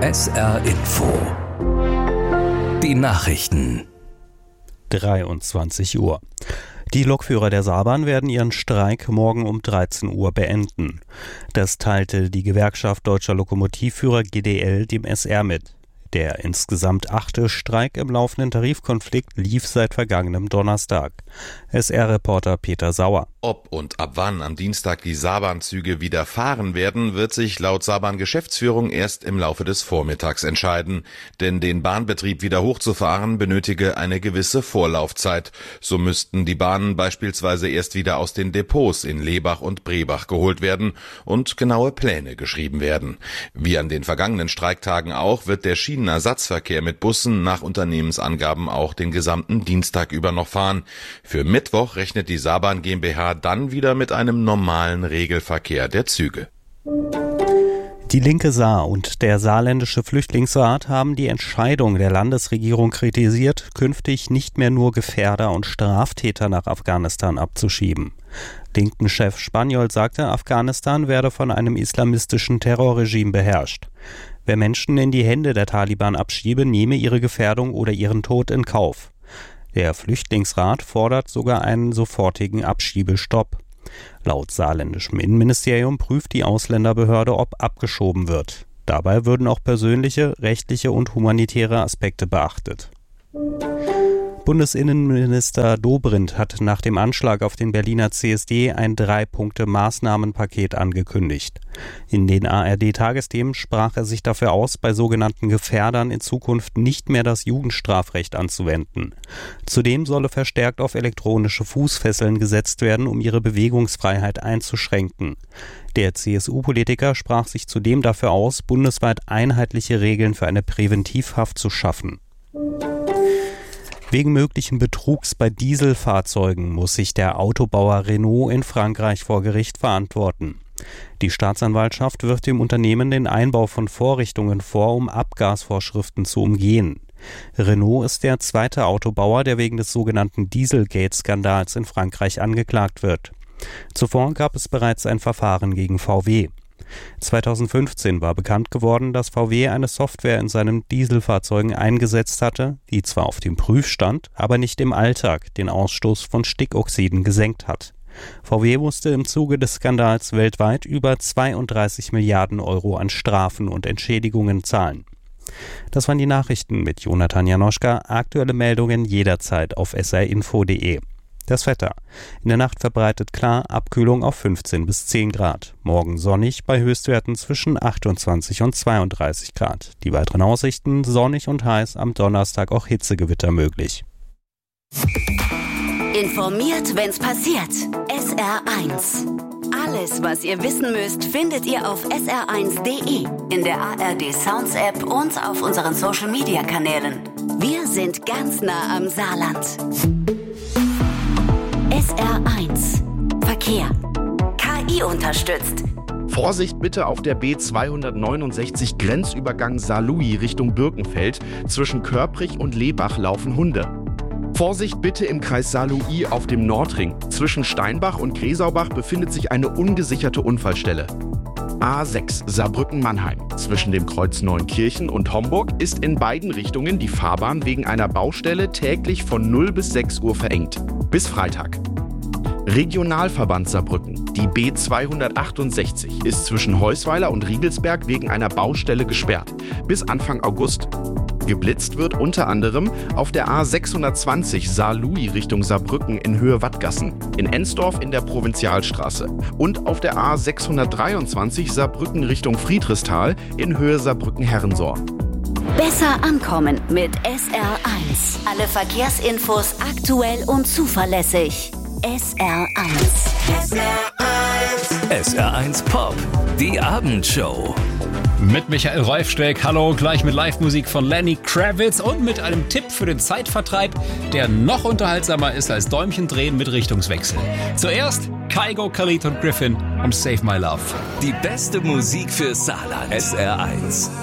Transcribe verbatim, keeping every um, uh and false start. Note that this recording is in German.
S R Info. Die Nachrichten. dreiundzwanzig Uhr. Die Lokführer der Saarbahn werden ihren Streik morgen um dreizehn Uhr beenden. Das teilte die Gewerkschaft Deutscher Lokomotivführer G D L dem S R mit. Der insgesamt achte Streik im laufenden Tarifkonflikt lief seit vergangenem Donnerstag. S R-Reporter Peter Sauer. Ob und ab wann am Dienstag die Saarbahn-Züge wieder fahren werden, wird sich laut Saarbahn-Geschäftsführung erst im Laufe des Vormittags entscheiden. Denn den Bahnbetrieb wieder hochzufahren benötige eine gewisse Vorlaufzeit. So müssten die Bahnen beispielsweise erst wieder aus den Depots in Lebach und Brebach geholt werden und genaue Pläne geschrieben werden. Wie an den vergangenen Streiktagen auch, wird der Schienenersatzverkehr mit Bussen nach Unternehmensangaben auch den gesamten Dienstag über noch fahren. Für Mittwoch rechnet die Saarbahn GmbH dann wieder mit einem normalen Regelverkehr der Züge. Die Linke Saar und der Saarländische Flüchtlingsrat haben die Entscheidung der Landesregierung kritisiert, künftig nicht mehr nur Gefährder und Straftäter nach Afghanistan abzuschieben. Linken-Chef Spaniol sagte, Afghanistan werde von einem islamistischen Terrorregime beherrscht. Wer Menschen in die Hände der Taliban abschiebe, nehme ihre Gefährdung oder ihren Tod in Kauf. Der Flüchtlingsrat fordert sogar einen sofortigen Abschiebestopp. Laut saarländischem Innenministerium prüft die Ausländerbehörde, ob abgeschoben wird. Dabei würden auch persönliche, rechtliche und humanitäre Aspekte beachtet. Bundesinnenminister Dobrindt hat nach dem Anschlag auf den Berliner C S D ein Drei-Punkte-Maßnahmenpaket angekündigt. In den A R D-Tagesthemen sprach er sich dafür aus, bei sogenannten Gefährdern in Zukunft nicht mehr das Jugendstrafrecht anzuwenden. Zudem solle verstärkt auf elektronische Fußfesseln gesetzt werden, um ihre Bewegungsfreiheit einzuschränken. Der C S U-Politiker sprach sich zudem dafür aus, bundesweit einheitliche Regeln für eine Präventivhaft zu schaffen. Wegen möglichen Betrugs bei Dieselfahrzeugen muss sich der Autobauer Renault in Frankreich vor Gericht verantworten. Die Staatsanwaltschaft wirft dem Unternehmen den Einbau von Vorrichtungen vor, um Abgasvorschriften zu umgehen. Renault ist der zweite Autobauer, der wegen des sogenannten Dieselgate-Skandals in Frankreich angeklagt wird. Zuvor gab es bereits ein Verfahren gegen V W. zweitausendfünfzehn war bekannt geworden, dass V W eine Software in seinen Dieselfahrzeugen eingesetzt hatte, die zwar auf dem Prüfstand, aber nicht im Alltag den Ausstoß von Stickoxiden gesenkt hat. V W musste im Zuge des Skandals weltweit über zweiunddreißig Milliarden Euro an Strafen und Entschädigungen zahlen. Das waren die Nachrichten mit Jonathan Janoschka. Aktuelle Meldungen jederzeit auf s r info punkt d e. Das Wetter. In der Nacht verbreitet klar, Abkühlung auf fünfzehn bis zehn Grad. Morgen sonnig bei Höchstwerten zwischen achtundzwanzig und zweiunddreißig Grad. Die weiteren Aussichten: sonnig und heiß, am Donnerstag auch Hitzegewitter möglich. Informiert, wenn's passiert. S R eins. Alles, was ihr wissen müsst, findet ihr auf s r eins punkt d e, in der A R D Sounds App und auf unseren Social Media Kanälen. Wir sind ganz nah am Saarland. S R eins. Verkehr. K I unterstützt. Vorsicht bitte auf der B zweihundertneunundsechzig Grenzübergang Saarlouis Richtung Birkenfeld. Zwischen Körprich und Lebach laufen Hunde. Vorsicht bitte im Kreis Saarlouis auf dem Nordring. Zwischen Steinbach und Gresaubach befindet sich eine ungesicherte Unfallstelle. A sechs Saarbrücken-Mannheim. Zwischen dem Kreuz Neunkirchen und Homburg ist in beiden Richtungen die Fahrbahn wegen einer Baustelle täglich von null bis sechs Uhr verengt. Bis Freitag. Regionalverband Saarbrücken. Die B zweihundertachtundsechzig ist zwischen Heusweiler und Riegelsberg wegen einer Baustelle gesperrt. Bis Anfang August. Geblitzt wird unter anderem auf der A sechshundertzwanzig Saarlouis Richtung Saarbrücken in Höhe Wattgassen, in Ensdorf in der Provinzialstraße und auf der A sechshundertdreiundzwanzig Saarbrücken Richtung Friedrichsthal in Höhe Saarbrücken-Herrensohr. Besser ankommen mit S R eins. Alle Verkehrsinfos aktuell und zuverlässig. S R eins. S R eins. S R eins Pop, die Abendshow. Mit Michael Reufsteck, hallo, gleich mit Live-Musik von Lenny Kravitz und mit einem Tipp für den Zeitvertreib, der noch unterhaltsamer ist als Däumchen drehen mit Richtungswechsel. Zuerst Kygo, Khalid und Griffin und Save My Love. Die beste Musik für Saarland. S R eins.